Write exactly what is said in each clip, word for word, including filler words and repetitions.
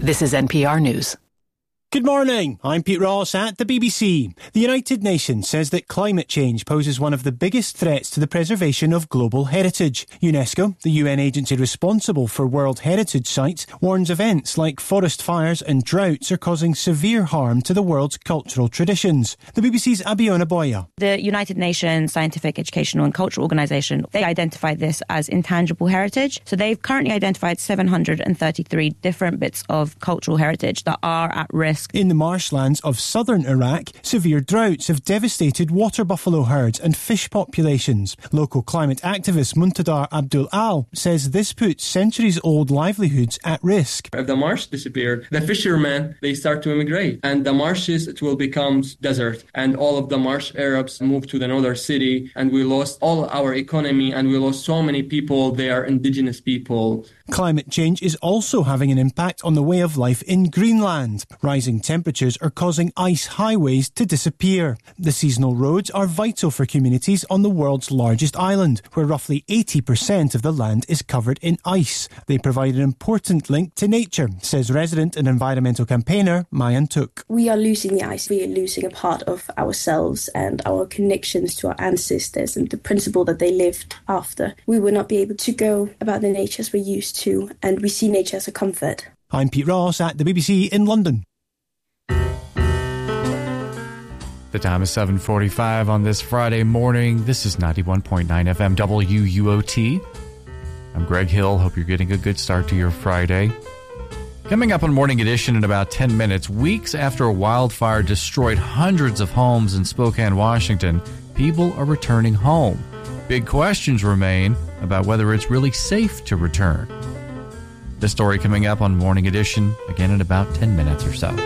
This is N P R News. Good morning, I'm Pete Ross at the B B C. The United Nations says that climate change poses one of the biggest threats to the preservation of global heritage. UNESCO, the U N agency responsible for World Heritage sites, warns events like forest fires and droughts are causing severe harm to the world's cultural traditions. The B B C's Abiona Boya. The United Nations Scientific, Educational and Cultural Organisation, they identified this as intangible heritage. So they've currently identified seven hundred thirty-three different bits of cultural heritage that are at risk. In the marshlands of southern Iraq, severe droughts have devastated water buffalo herds and fish populations. Local climate activist Muntadar Abdul Al says this puts centuries-old livelihoods at risk. If the marsh disappears, the fishermen, they start to immigrate. And the marshes, it will become desert. And all of the marsh Arabs move to another city. And we lost all our economy. And we lost so many people. They are indigenous people. Climate change is also having an impact on the way of life in Greenland. Rising temperatures are causing ice highways to disappear. The seasonal roads are vital for communities on the world's largest island, where roughly eighty percent of the land is covered in ice. They provide an important link to nature, says resident and environmental campaigner Mayan Tuk. We are losing the ice. We are losing a part of ourselves and our connections to our ancestors and the principle that they lived after. We will not be able to go about the nature as we used to, and we see nature as a comfort. I'm Pete Ross at the B B C in London. The time is seven forty-five on this Friday morning. This is ninety-one point nine F M W U O T. I'm Greg Hill. Hope you're getting a good start to your Friday. Coming up on Morning Edition in about ten minutes, weeks after a wildfire destroyed hundreds of homes in Spokane, Washington, people are returning home. Big questions remain about whether it's really safe to return. This story coming up on Morning Edition, again in about ten minutes or so.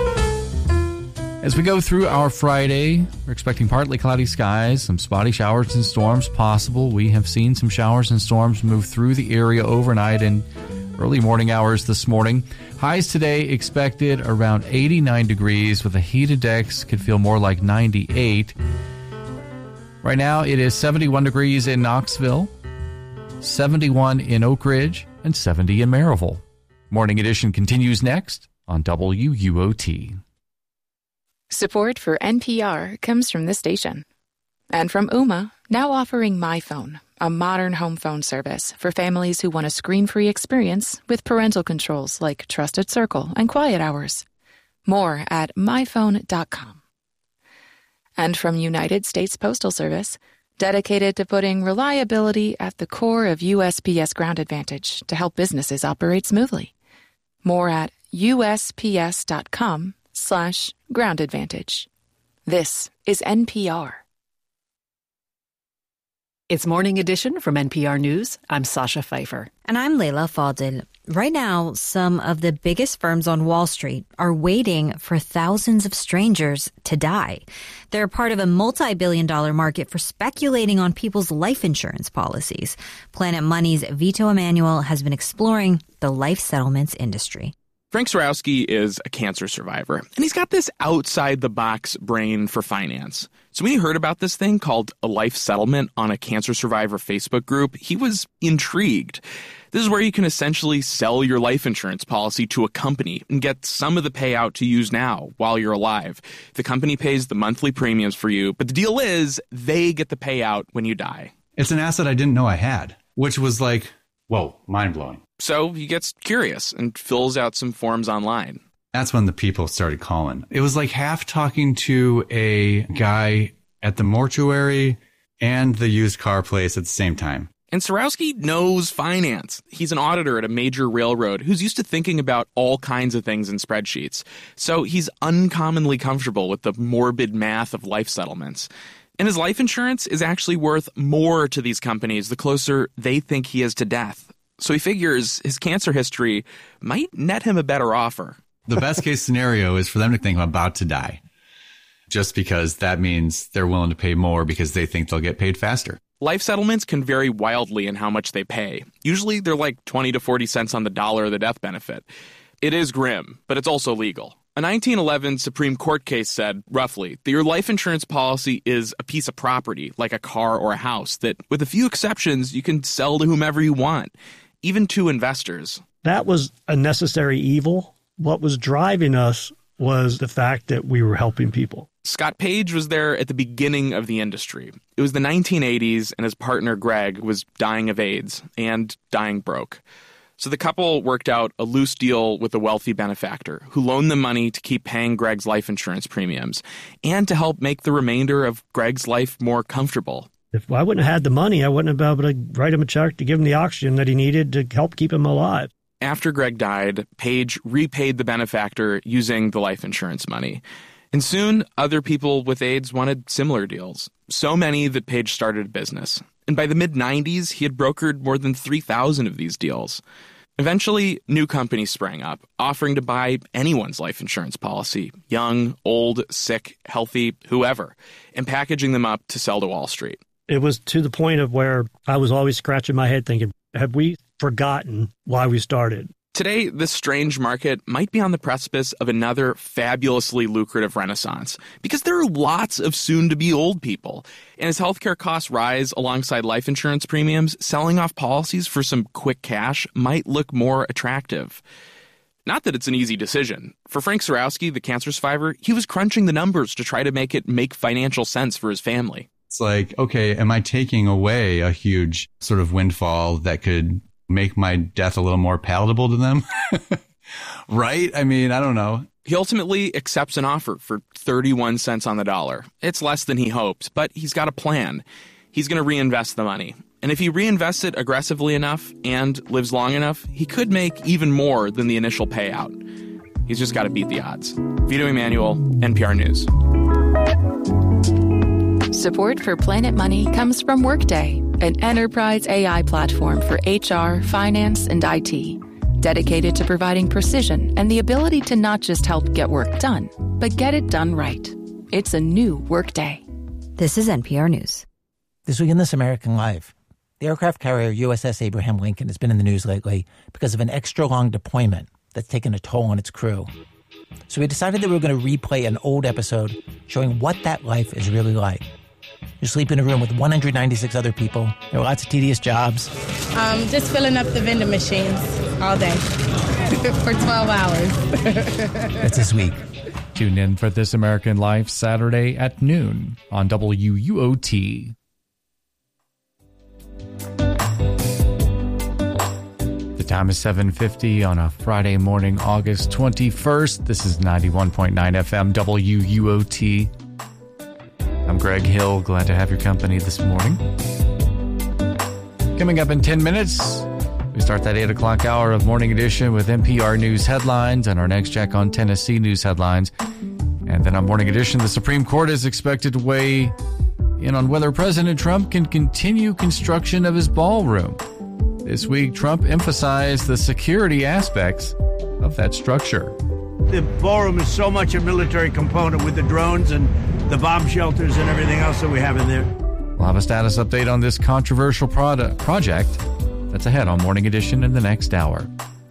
As we go through our Friday, we're expecting partly cloudy skies, some spotty showers and storms possible. We have seen some showers and storms move through the area overnight and early morning hours this morning. Highs today expected around eighty-nine degrees with a heated decks could feel more like ninety-eight. Right now it is seventy-one degrees in Knoxville, seventy-one in Oak Ridge, and seventy in Maryville. Morning Edition continues next on W U O T. Support for N P R comes from this station. And from Ooma, now offering MyPhone, a modern home phone service for families who want a screen-free experience with parental controls like Trusted Circle and Quiet Hours. More at my phone dot com. And from United States Postal Service, dedicated to putting reliability at the core of U S P S Ground Advantage to help businesses operate smoothly. More at U S P S dot com slash ground advantage. This is N P R. It's Morning Edition from N P R News. I'm Sasha Pfeiffer. And I'm Leila Fadil. Right now, some of the biggest firms on Wall Street are waiting for thousands of strangers to die. They're part of a multi-billion dollar market for speculating on people's life insurance policies. Planet Money's Vito Emanuel has been exploring the life settlements industry. Frank Sarowski is a cancer survivor, and he's got this outside-the-box brain for finance. So when he heard about this thing called a life settlement on a cancer survivor Facebook group, he was intrigued. This is where you can essentially sell your life insurance policy to a company and get some of the payout to use now while you're alive. The company pays the monthly premiums for you, but the deal is they get the payout when you die. It's an asset I didn't know I had, which was like, whoa, mind-blowing. So he gets curious and fills out some forms online. That's when the people started calling. It was like half talking to a guy at the mortuary and the used car place at the same time. And Sarowski knows finance. He's an auditor at a major railroad who's used to thinking about all kinds of things in spreadsheets. So he's uncommonly comfortable with the morbid math of life settlements. And his life insurance is actually worth more to these companies the closer they think he is to death. So he figures his cancer history might net him a better offer. The best case scenario is for them to think I'm about to die, just because that means they're willing to pay more because they think they'll get paid faster. Life settlements can vary wildly in how much they pay. Usually they're like twenty to forty cents on the dollar of the death benefit. It is grim, but it's also legal. A nineteen eleven Supreme Court case said, roughly, that your life insurance policy is a piece of property, like a car or a house, that, with a few exceptions, you can sell to whomever you want, even to investors. That was a necessary evil what was driving us was the fact that we were helping people. Scott Page was there at the beginning of the industry. It was the nineteen eighties, and his partner Greg was dying of AIDS and dying broke. So the couple worked out a loose deal with a wealthy benefactor who loaned them money to keep paying Greg's life insurance premiums and to help make the remainder of Greg's life more comfortable. If I wouldn't have had the money, I wouldn't have been able to write him a check to give him the oxygen that he needed to help keep him alive. After Greg died, Page repaid the benefactor using the life insurance money. And soon, other people with AIDS wanted similar deals. So many that Page started a business. And by the mid nineties, he had brokered more than three thousand of these deals. Eventually, new companies sprang up, offering to buy anyone's life insurance policy, young, old, sick, healthy, whoever, and packaging them up to sell to Wall Street. It was to the point of where I was always scratching my head thinking, have we forgotten why we started? Today, this strange market might be on the precipice of another fabulously lucrative renaissance because there are lots of soon-to-be old people. And as healthcare costs rise alongside life insurance premiums, selling off policies for some quick cash might look more attractive. Not that it's an easy decision. For Frank Surowski, the cancer survivor, he was crunching the numbers to try to make it make financial sense for his family. It's like, okay, am I taking away a huge sort of windfall that could make my death a little more palatable to them? Right? I mean, I don't know. He ultimately accepts an offer for thirty-one cents on the dollar. It's less than he hoped, but he's got a plan. He's going to reinvest the money. And if he reinvests it aggressively enough and lives long enough, he could make even more than the initial payout. He's just got to beat the odds. Vito Emanuel, N P R News. Support for Planet Money comes from Workday, an enterprise A I platform for H R, finance, and I T, dedicated to providing precision and the ability to not just help get work done, but get it done right. It's a new Workday. This is N P R News. This week in This American Life, the aircraft carrier U S S Abraham Lincoln has been in the news lately because of an extra-long deployment that's taken a toll on its crew. So we decided that we were going to replay an old episode showing what that life is really like. You sleep in a room with one hundred ninety-six other people. There are lots of tedious jobs. Um, just filling up the vending machines all day for twelve hours. That's this week. Tune in for This American Life Saturday at noon on W U O T. The time is seven fifty on a Friday morning, August twenty-first. This is ninety-one point nine F M W U O T. I'm Greg Hill. Glad to have your company this morning. Coming up in ten minutes, we start that eight o'clock hour of Morning Edition with N P R News headlines and our next check on Tennessee news headlines. And then on Morning Edition, the Supreme Court is expected to weigh in on whether President Trump can continue construction of his ballroom. This week, Trump emphasized the security aspects of that structure. The ballroom is so much a military component with the drones and the bomb shelters and everything else that we have in there. We'll have a status update on this controversial product project that's ahead on Morning Edition in the next hour.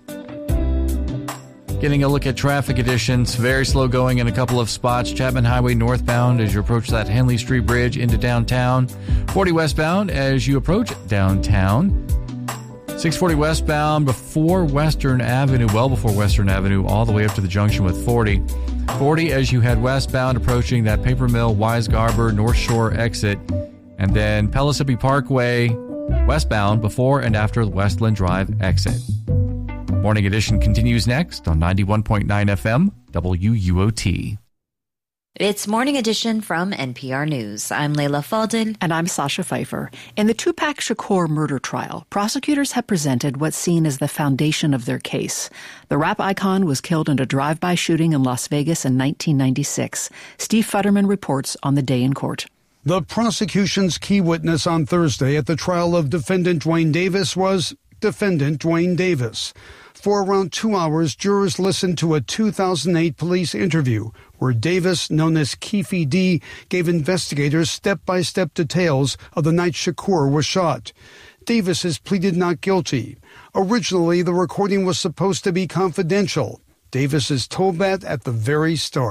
Getting a look at traffic additions, very slow going in a couple of spots. Chapman Highway northbound as you approach that Henley Street Bridge into downtown. forty westbound as you approach downtown. six forty westbound before Western Avenue, well before Western Avenue, all the way up to the junction with forty. forty as you head westbound, approaching that Paper Mill, Wise Garber, North Shore exit. And then Pellissippi Parkway, westbound before and after the Westland Drive exit. Morning Edition continues next on ninety-one point nine F M, W U O T. It's Morning Edition from N P R News. I'm Leila Fadel. And I'm Sasha Pfeiffer. In the Tupac Shakur murder trial, prosecutors have presented what's seen as the foundation of their case. The rap icon was killed in a drive-by shooting in Las Vegas in nineteen ninety-six. Steve Futterman reports on the day in court. The prosecution's key witness on Thursday at the trial of defendant Duane Davis was defendant Duane Davis. For around two hours, jurors listened to a two thousand eight police interview where Davis, known as Keefe D, gave investigators step-by-step details of the night Shakur was shot. Davis has pleaded not guilty. Originally, the recording was supposed to be confidential. Davis is told that at the very start.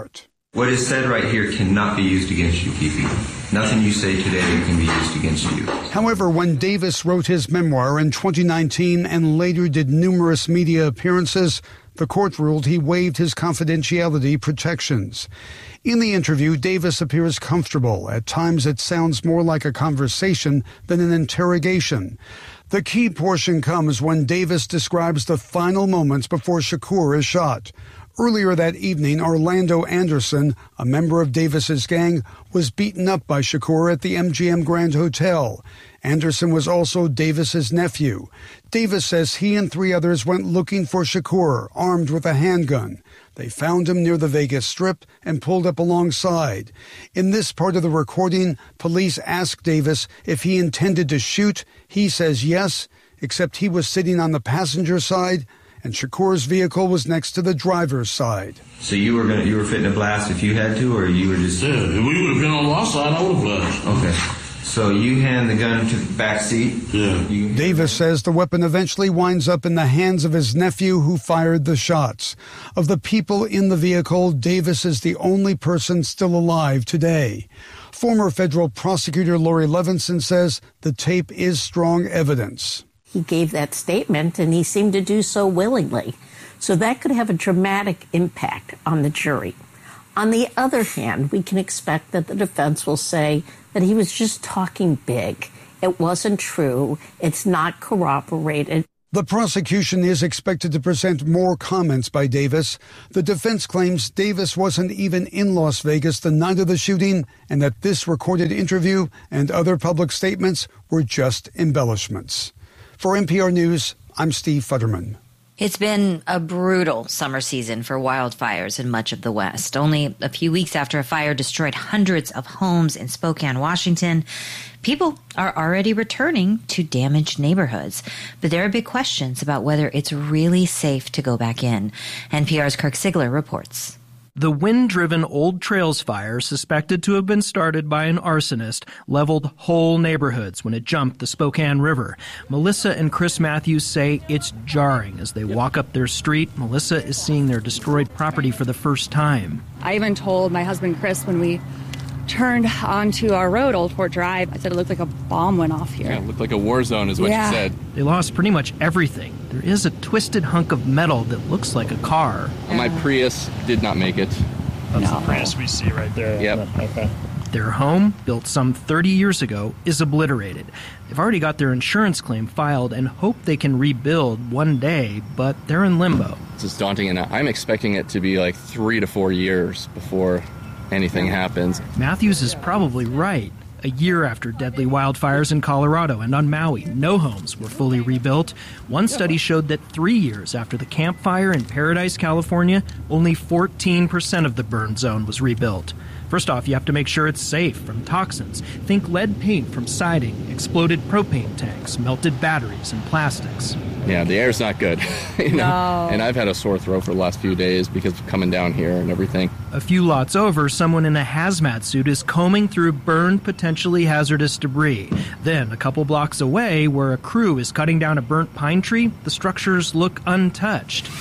What is said right here cannot be used against you, Kiki. Nothing you say today can be used against you. However, when Davis wrote his memoir in twenty nineteen and later did numerous media appearances, the court ruled he waived his confidentiality protections. In the interview, Davis appears comfortable. At times, it sounds more like a conversation than an interrogation. The key portion comes when Davis describes the final moments before Shakur is shot. Earlier that evening, Orlando Anderson, a member of Davis's gang, was beaten up by Shakur at the M G M Grand Hotel. Anderson was also Davis's nephew. Davis says he and three others went looking for Shakur, armed with a handgun. They found him near the Vegas Strip and pulled up alongside. In this part of the recording, police asked Davis if he intended to shoot. He says yes, except he was sitting on the passenger side and Shakur's vehicle was next to the driver's side. So you were gonna, you were fitting to blast if you had to, or you were just... Yeah, if we would have been on our side, I would have blasted. Okay. So you hand the gun to the back seat? Yeah. You... Davis says the weapon eventually winds up in the hands of his nephew who fired the shots. Of the people in the vehicle, Davis is the only person still alive today. Former federal prosecutor Lori Levinson says the tape is strong evidence. He gave that statement, and he seemed to do so willingly. So that could have a dramatic impact on the jury. On the other hand, we can expect that the defense will say that he was just talking big. It wasn't true. It's not corroborated. The prosecution is expected to present more comments by Davis. The defense claims Davis wasn't even in Las Vegas the night of the shooting and that this recorded interview and other public statements were just embellishments. For N P R News, I'm Steve Futterman. It's been a brutal summer season for wildfires in much of the West. Only a few weeks after a fire destroyed hundreds of homes in Spokane, Washington, people are already returning to damaged neighborhoods. But there are big questions about whether it's really safe to go back in. N P R's Kirk Sigler reports. The wind-driven Old Trails fire, suspected to have been started by an arsonist, leveled whole neighborhoods when it jumped the Spokane River. Melissa and Chris Matthews say it's jarring as they walk up their street. Melissa is seeing their destroyed property for the first time. I even told my husband Chris when we turned onto our road, Old Fort Drive, I said it looked like a bomb went off here. Yeah, it looked like a war zone is what yeah. you said. They lost pretty much everything. There is a twisted hunk of metal that looks like a car. Yeah. My Prius did not make it. That's no. the Prius we see right there. Yep. Okay. Their home, built some thirty years ago, is obliterated. They've already got their insurance claim filed and hope they can rebuild one day, but they're in limbo. This is daunting, and I'm expecting it to be like three to four years before anything happens. Matthews is probably right. A year after deadly wildfires in Colorado and on Maui, no homes were fully rebuilt. One study showed that three years after the Camp Fire in Paradise, California, only fourteen percent of the burn zone was rebuilt. First off, you have to make sure it's safe from toxins. Think lead paint from siding, exploded propane tanks, melted batteries, and plastics. Yeah, the air's not good. you know? No. And I've had a sore throat for the last few days because of coming down here and everything. A few lots over, someone in a hazmat suit is combing through burned, potentially hazardous debris. Then, a couple blocks away, where a crew is cutting down a burnt pine tree, the structures look untouched.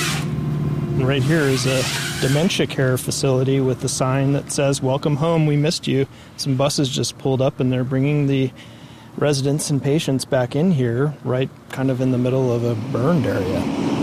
And right here is a dementia care facility with a sign that says, "Welcome home, we missed you." Some buses just pulled up and they're bringing the residents and patients back in here, right kind of in the middle of a burned area.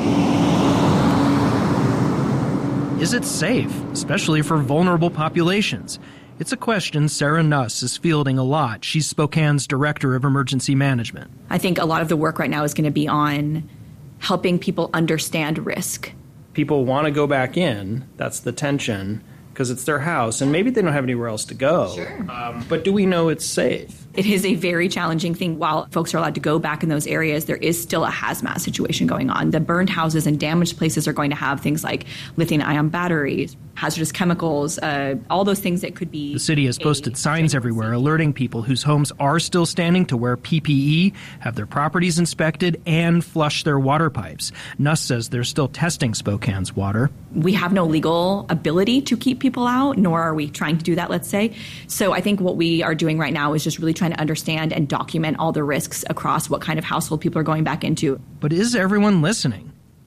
Is it safe, especially for vulnerable populations? It's a question Sarah Nuss is fielding a lot. She's Spokane's Director of Emergency Management. I think a lot of the work right now is going to be on helping people understand risk. People want to go back in. That's the tension, because it's their house, and maybe they don't have anywhere else to go. Sure. Um, but do we know it's safe? It is a very challenging thing. While folks are allowed to go back in those areas, there is still a hazmat situation going on. The burned houses and damaged places are going to have things like lithium-ion batteries, hazardous chemicals, uh, all those things that could be... The city has posted signs everywhere alerting people whose homes are still standing to wear P P E, have their properties inspected, and flush their water pipes. Nuss says they're still testing Spokane's water. We have no legal ability to keep people out, nor are we trying to do that, let's say. So I think what we are doing right now is just really trying to understand and document all the risks across what kind of household people are going back into. But is everyone listening?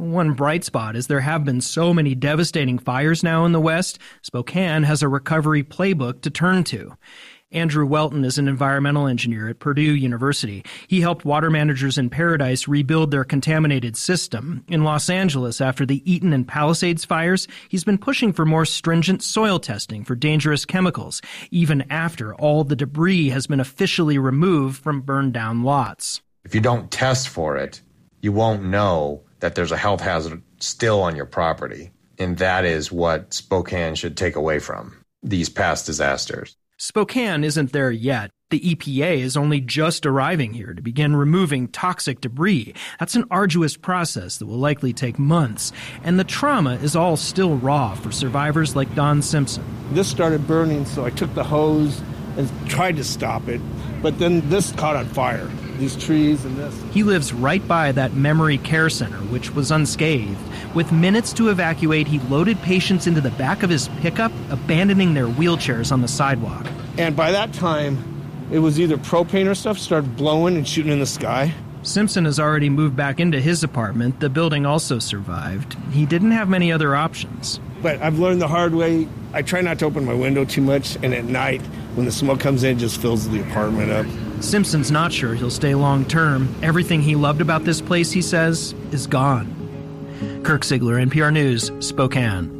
One bright spot is there have been so many devastating fires now in the West, Spokane has a recovery playbook to turn to. Andrew Welton is an environmental engineer at Purdue University. He helped water managers in Paradise rebuild their contaminated system. In Los Angeles, after the Eaton and Palisades fires, he's been pushing for more stringent soil testing for dangerous chemicals, even after all the debris has been officially removed from burned down lots. If you don't test for it, you won't know that there's a health hazard still on your property. And that is what Spokane should take away from these past disasters. Spokane isn't there yet. The E P A is only just arriving here to begin removing toxic debris. That's an arduous process that will likely take months. And the trauma is all still raw for survivors like Don Simpson. This started burning, so I took the hose and tried to stop it. But then this caught on fire, these trees and this. He lives right by that memory care center, which was unscathed. With minutes to evacuate, he loaded patients into the back of his pickup, abandoning their wheelchairs on the sidewalk. And by that time, it was either propane or stuff started blowing and shooting in the sky. Simpson has already moved back into his apartment. The building also survived. He didn't have many other options. But I've learned the hard way. I try not to open my window too much, and at night, when the smoke comes in, it just fills the apartment up. Simpson's not sure he'll stay long term. Everything he loved about this place, he says, is gone. Kirk Sigler, N P R News, Spokane.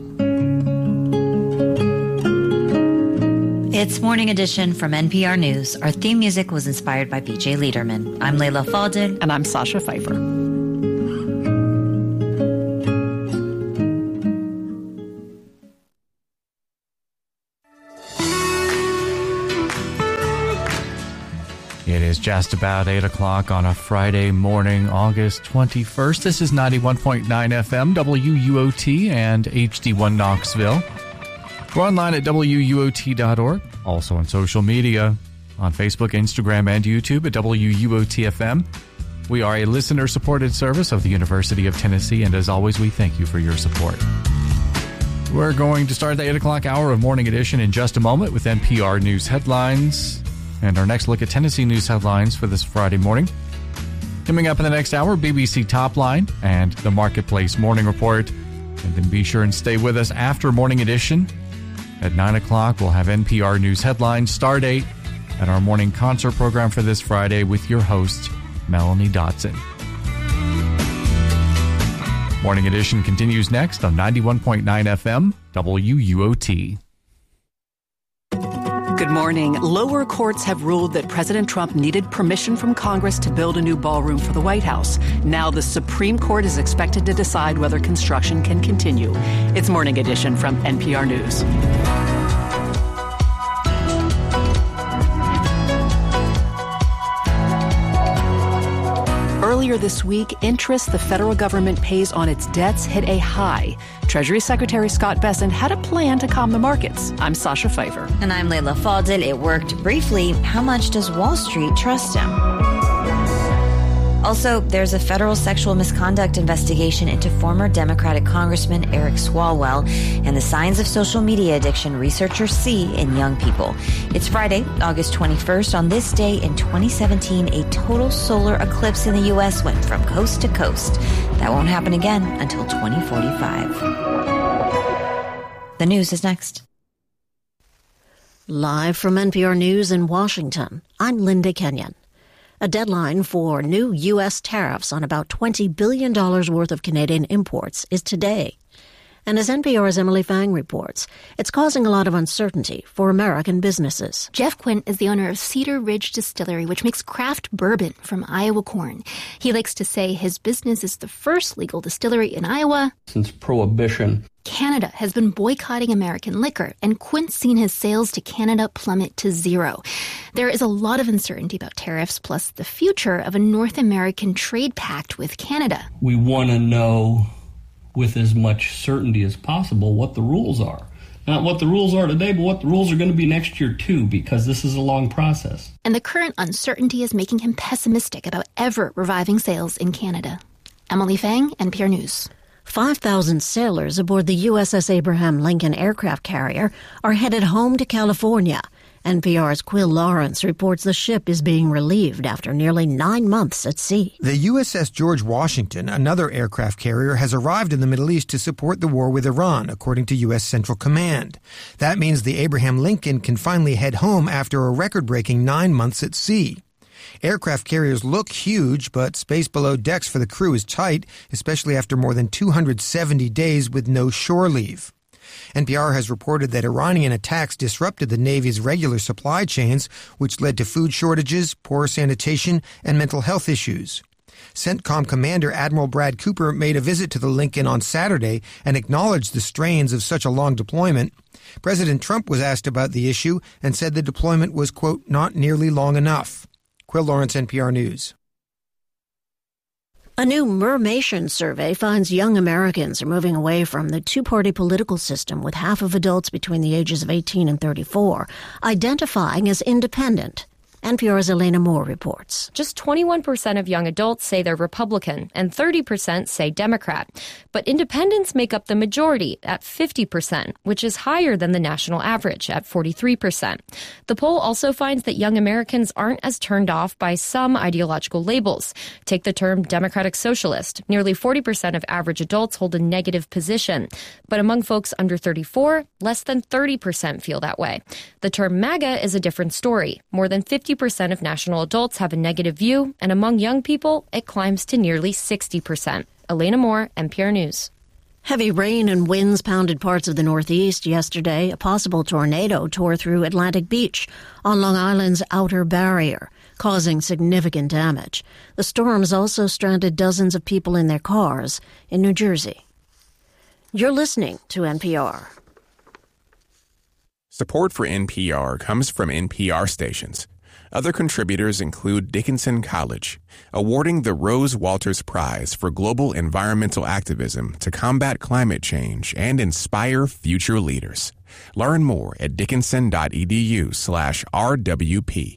It's Morning Edition from N P R News. Our theme music was inspired by B J Liederman. I'm Leila Fadel. And I'm Sasha Pfeiffer. It is just about eight o'clock on a Friday morning, August twenty-first. This is ninety-one point nine F M, W U O T, and H D one Knoxville. We're online at W U O T dot org, also on social media, on Facebook, Instagram, and YouTube at W U O T F M. We are a listener-supported service of the University of Tennessee, and as always, we thank you for your support. We're going to start the eight o'clock hour of Morning Edition in just a moment with N P R News headlines. And our next look at Tennessee news headlines for this Friday morning. Coming up in the next hour, B B C Top Line and the Marketplace Morning Report. And then be sure and stay with us after Morning Edition. At nine o'clock, we'll have N P R News headlines, Stardate, and our morning concert program for this Friday with your host, Melanie Dotson. Morning Edition continues next on ninety-one point nine F M, W U O T. Good morning. Lower courts have ruled that President Trump needed permission from Congress to build a new ballroom for the White House. Now the Supreme Court is expected to decide whether construction can continue. It's Morning Edition from N P R News. Earlier this week, interest the federal government pays on its debts hit a high. Treasury Secretary Scott Bessent had a plan to calm the markets. I'm Sasha Pfeiffer. And I'm Leila Fadel. It worked briefly. How much does Wall Street trust him? Also, there's a federal sexual misconduct investigation into former Democratic Congressman Eric Swalwell and the signs of social media addiction researchers see in young people. It's Friday, August twenty-first. On this day in twenty seventeen, a total solar eclipse in the U S went from coast to coast. That won't happen again until twenty forty-five. The news is next. Live from N P R News in Washington, I'm Linda Kenyon. A deadline for new U S tariffs on about twenty billion dollars worth of Canadian imports is today. And as N P R's Emily Fang reports, it's causing a lot of uncertainty for American businesses. Jeff Quint is the owner of Cedar Ridge Distillery, which makes craft bourbon from Iowa corn. He likes to say his business is the first legal distillery in Iowa since Prohibition. Canada has been boycotting American liquor, and Quint's seen his sales to Canada plummet to zero. There is a lot of uncertainty about tariffs, plus the future of a North American trade pact with Canada. We want to know with as much certainty as possible what the rules are. Not what the rules are today, but what the rules are going to be next year too, because this is a long process. And the current uncertainty is making him pessimistic about ever reviving sales in Canada. Emily Fang, N P R News. five thousand sailors aboard the U S S Abraham Lincoln aircraft carrier are headed home to California N P R's Quill Lawrence reports the ship is being relieved after nearly nine months at sea. The U S S George Washington, another aircraft carrier, has arrived in the Middle East to support the war with Iran, according to U S Central Command. That means the Abraham Lincoln can finally head home after a record-breaking nine months at sea. Aircraft carriers look huge, but space below decks for the crew is tight, especially after more than two hundred seventy days with no shore leave. N P R has reported that Iranian attacks disrupted the Navy's regular supply chains, which led to food shortages, poor sanitation, and mental health issues. CENTCOM Commander Admiral Brad Cooper made a visit to the Lincoln on Saturday and acknowledged the strains of such a long deployment. President Trump was asked about the issue and said the deployment was, quote, not nearly long enough. Quill Lawrence, N P R News. A new Mermation survey finds young Americans are moving away from the two-party political system, with half of adults between the ages of eighteen and thirty-four identifying as independent. N P R's Elena Moore reports. Just twenty-one percent of young adults say they're Republican and thirty percent say Democrat. But independents make up the majority at fifty percent, which is higher than the national average at forty-three percent. The poll also finds that young Americans aren't as turned off by some ideological labels. Take the term Democratic Socialist. Nearly forty percent of average adults hold a negative position. But among folks under thirty-four, less than thirty percent feel that way. The term MAGA is a different story. More than fifty percent of national adults have a negative view, and among young people, it climbs to nearly sixty percent. Elena Moore, N P R News. Heavy rain and winds pounded parts of the Northeast yesterday. A possible tornado tore through Atlantic Beach on Long Island's Outer Barrier, causing significant damage. The storms also stranded dozens of people in their cars in New Jersey. You're listening to N P R. Support for N P R comes from N P R stations. Other contributors include Dickinson College, awarding the Rose Walters Prize for Global Environmental Activism to combat climate change and inspire future leaders. Learn more at dickinson.edu slash RWP.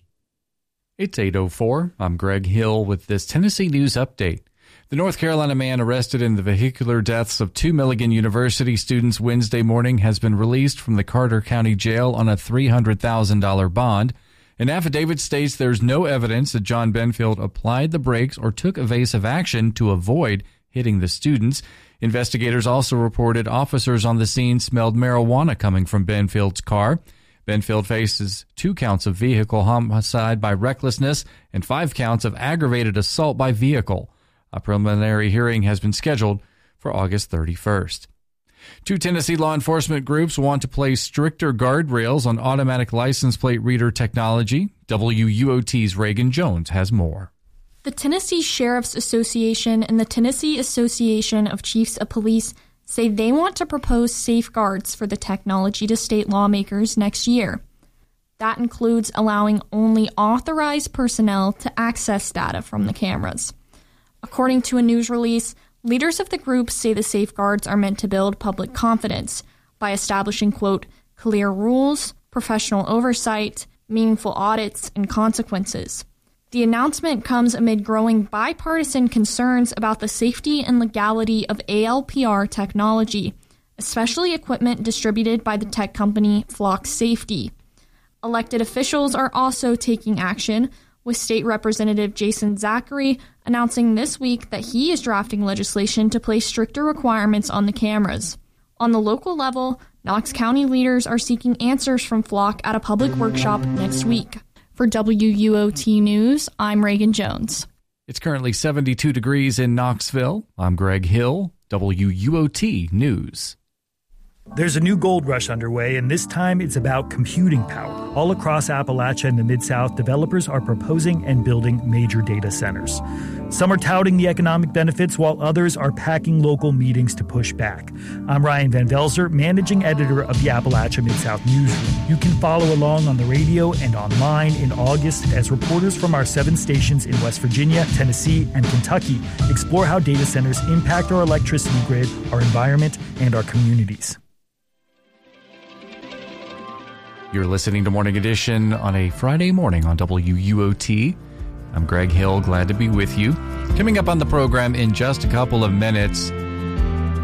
It's eight oh four. I'm Greg Hill with this Tennessee News Update. The North Carolina man arrested in the vehicular deaths of two Milligan University students Wednesday morning has been released from the Carter County Jail on a three hundred thousand dollars bond. An affidavit states there's no evidence that John Benfield applied the brakes or took evasive action to avoid hitting the students. Investigators also reported officers on the scene smelled marijuana coming from Benfield's car. Benfield faces two counts of vehicle homicide by recklessness and five counts of aggravated assault by vehicle. A preliminary hearing has been scheduled for August thirty-first. Two Tennessee law enforcement groups want to place stricter guardrails on automatic license plate reader technology. W U O T's Reagan Jones has more. The Tennessee Sheriff's Association and the Tennessee Association of Chiefs of Police say they want to propose safeguards for the technology to state lawmakers next year. That includes allowing only authorized personnel to access data from the cameras. According to a news release, leaders of the group say the safeguards are meant to build public confidence by establishing, quote, clear rules, professional oversight, meaningful audits, and consequences. The announcement comes amid growing bipartisan concerns about the safety and legality of A L P R technology, especially equipment distributed by the tech company Flock Safety. Elected officials are also taking action, with State Representative Jason Zachary announcing this week that he is drafting legislation to place stricter requirements on the cameras. On the local level, Knox County leaders are seeking answers from Flock at a public workshop next week. For W U O T News, I'm Reagan Jones. It's currently seventy-two degrees in Knoxville. I'm Greg Hill, W U O T News. There's a new gold rush underway, and this time it's about computing power. All across Appalachia and the Mid-South, developers are proposing and building major data centers. Some are touting the economic benefits, while others are packing local meetings to push back. I'm Ryan Van Velzer, managing editor of the Appalachia Mid-South Newsroom. You can follow along on the radio and online in August as reporters from our seven stations in West Virginia, Tennessee, and Kentucky explore how data centers impact our electricity grid, our environment, and our communities. You're listening to Morning Edition on a Friday morning on W U O T. I'm Greg Hill, glad to be with you. Coming up on the program in just a couple of minutes,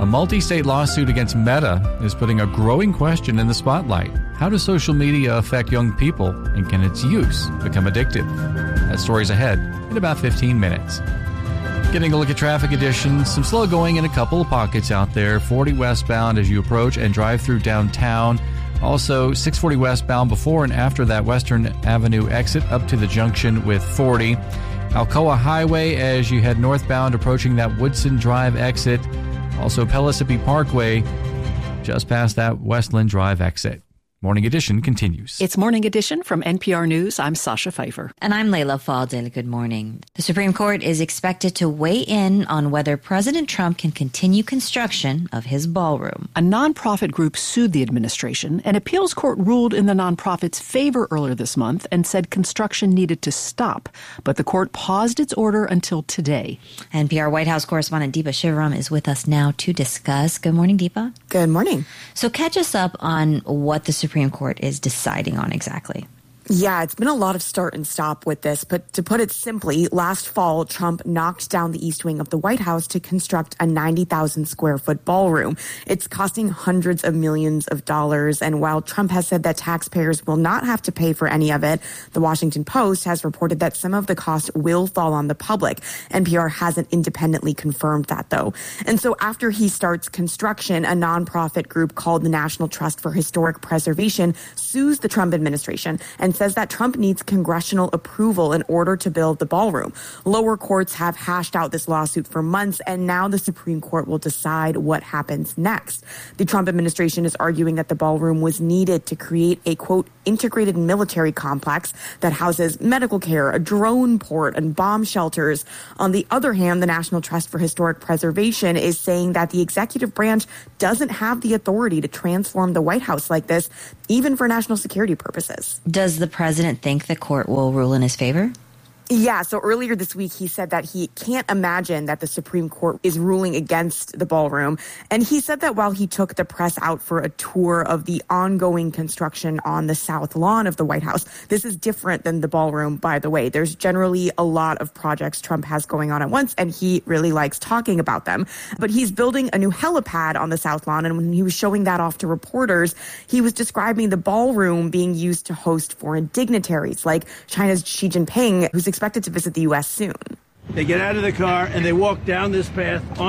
A multi-state lawsuit against Meta is putting a growing question in the spotlight. How does social media affect young people, and can its use become addictive? That story's ahead in about fifteen minutes. Getting a look at traffic edition. Some slow going in a couple of pockets out there. forty westbound as you approach and drive through downtown. Also, six forty westbound before and after that Western Avenue exit up to the junction with forty. Alcoa Highway as you head northbound approaching that Woodson Drive exit. Also, Pellissippi Parkway just past that Westland Drive exit. Morning Edition continues. It's Morning Edition from N P R News. I'm Sasha Pfeiffer. And I'm Layla Faldil. Good morning. The Supreme Court is expected to weigh in on whether President Trump can continue construction of his ballroom. A nonprofit group sued the administration. An appeals court ruled in the nonprofit's favor earlier this month and said construction needed to stop. But the court paused its order until today. N P R White House correspondent Deepa Shivaram is with us now to discuss. Good morning, Deepa. Good morning. So catch us up on what the Supreme Supreme Court is deciding on exactly. Yeah, it's been a lot of start and stop with this, but to put it simply, last fall, Trump knocked down the east wing of the White House to construct a ninety thousand square foot ballroom. It's costing hundreds of millions of dollars, and while Trump has said that taxpayers will not have to pay for any of it, the Washington Post has reported that some of the cost will fall on the public. N P R hasn't independently confirmed that, though. And so after he starts construction, a nonprofit group called the National Trust for Historic Preservation sues the Trump administration and says that Trump needs congressional approval in order to build the ballroom. Lower courts have hashed out this lawsuit for months, and now the Supreme Court will decide what happens next. The Trump administration is arguing that the ballroom was needed to create a, quote, integrated military complex that houses medical care, a drone port, and bomb shelters. On the other hand, the National Trust for Historic Preservation is saying that the executive branch doesn't have the authority to transform the White House like this, even for national security purposes. Does the president think the court will rule in his favor? Yeah, so earlier this week, he said that he can't imagine that the Supreme Court is ruling against the ballroom. And he said that while he took the press out for a tour of the ongoing construction on the south lawn of the White House. This is different than the ballroom, by the way. There's generally a lot of projects Trump has going on at once, and he really likes talking about them. But he's building a new helipad on the south lawn, and when he was showing that off to reporters, he was describing the ballroom being used to host foreign dignitaries, like China's Xi Jinping, who's expected to visit the U S soon. They get out of the car and they walk down this path on